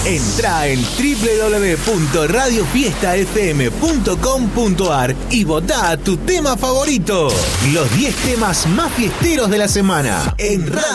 Entrá en www.radiofiestafm.com.ar y votá tu tema favorito. Los 10 temas más fiesteros de la semana en Radio